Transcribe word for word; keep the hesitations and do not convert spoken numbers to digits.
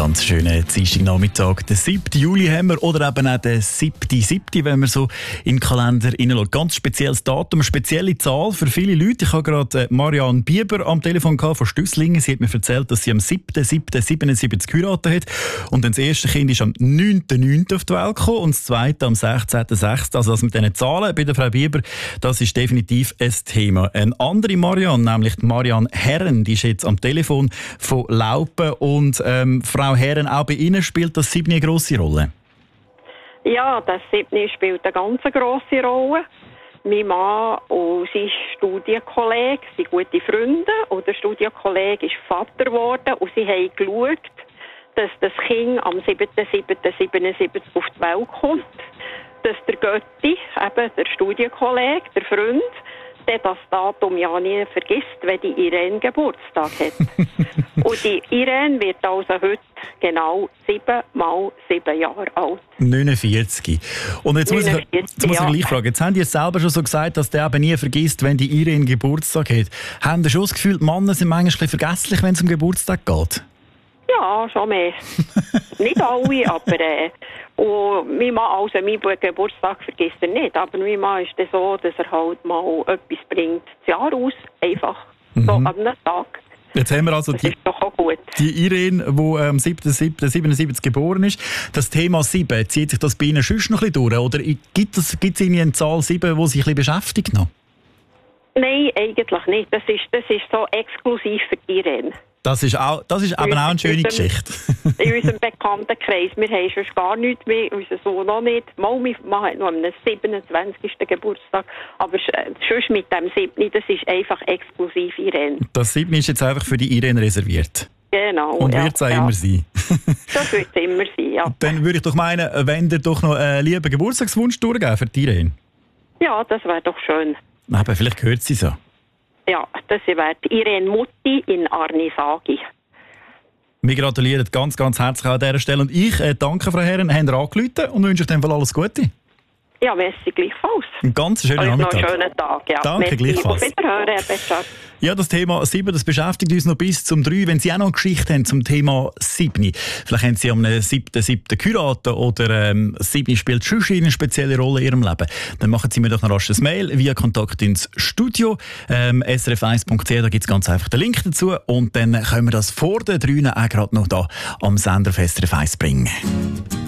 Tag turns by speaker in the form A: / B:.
A: ganz schönen Dienstagnachmittag. Den siebten Juli haben wir, oder eben auch den siebten siebten, wenn man so in den Kalender hineinschaut. Ganz spezielles Datum, eine spezielle Zahl für viele Leute. Ich habe gerade Marianne Bieber am Telefon von Stüsslingen. Sie hat mir erzählt, dass sie am siebten siebten siebenundsiebzig geheiratet hat. Und dann das erste Kind ist am neunten neunten auf die Welt gekommen und das zweite am sechzehnten sechsten Also das mit diesen Zahlen bei der Frau Bieber, das ist definitiv ein Thema. Eine andere Marianne, nämlich die Marianne Herren, die ist jetzt am Telefon von Laupen. Und ähm, Frau Herren, auch bei Ihnen spielt das siebte eine grosse Rolle?
B: Ja, das siebte spielt eine ganz grosse Rolle. Mein Mann und sein Studienkollege sind gute Freunde und der Studienkollege ist Vater geworden und sie haben geschaut, dass das Kind am siebten siebten siebenundsiebzig auf die Welt kommt, dass der Götti, eben der Studienkollege, der Freund, der das Datum ja nie vergisst, wenn die Irene Geburtstag hat. Und die Irene wird also heute genau sieben mal sieben Jahre alt.
A: neunundvierzig. Und jetzt muss ich, jetzt muss ich gleich fragen, jetzt haben die selber schon so gesagt, dass der eben nie vergisst, wenn die Irene Geburtstag hat. Haben Sie schon das Gefühl, die Männer sind manchmal ein bisschen vergesslich, wenn es um Geburtstag geht?
B: Ja, schon mehr. Nicht alle, aber äh, und mein Mann, also mein Geburtstag vergisst er nicht, aber mein Mann ist dann so, dass er halt mal etwas bringt, das Jahr aus, einfach mhm. so an einem Tag.
A: Jetzt haben wir also
B: das
A: die,
B: ist doch auch gut.
A: Die Irene, die am siebten siebten siebenundsiebzig geboren ist. Das Thema sieben, zieht sich das bei Ihnen sonst noch ein bisschen durch? Oder gibt es, gibt es Ihnen eine Zahl sieben, die sich ein bisschen beschäftigt noch?
B: Nein, eigentlich nicht. Das ist, das ist so exklusiv für die Irene.
A: Das ist, auch, das ist eben auch eine schöne
B: unserem,
A: Geschichte.
B: In unserem Bekanntenkreis. Wir haben schon gar nichts mehr, unser Sohn noch nicht. Mal, mein Mann hat noch am siebenundzwanzigsten Geburtstag. Aber sonst mit dem siebten, das ist einfach exklusiv Irene.
A: Das siebte ist jetzt einfach für die Irene reserviert.
B: Genau.
A: Und
B: ja,
A: wird es auch
B: ja.
A: immer sein.
B: Das wird es immer sein, ja.
A: Dann würde ich doch meinen, wenn ihr doch noch einen lieben Geburtstagswunsch durchgeben für die Irene.
B: Ja, das wäre doch schön.
A: Aber vielleicht hört sie so.
B: Ja, das wäre Irene Mutti in Arnisagi.
A: Wir gratulieren ganz, ganz herzlich an dieser Stelle. Und ich äh, danke, Frau Herren, haben Sie angerufen und wünsche euch dann alles Gute.
B: Ja, merci gleichfalls.
A: Einen ganz schönen Nachmittag.
B: Noch einen schönen Tag. Ja.
A: Danke,
B: merci.
A: gleichfalls.
B: Auf Wiederhören, Herr
A: Ja, das Thema sieben, das beschäftigt uns noch bis zum drei. Wenn Sie auch noch eine Geschichte haben zum Thema sieben, vielleicht haben Sie am siebten siebten geheiratet oder ähm, sieben spielt schon eine spezielle Rolle in Ihrem Leben, dann machen Sie mir doch noch rasch ein Mail via Kontakt ins Studio, ähm, s r f eins punkt c h, da gibt es ganz einfach den Link dazu und dann können wir das vor den drei auch gerade noch da am Sender auf S R F eins bringen.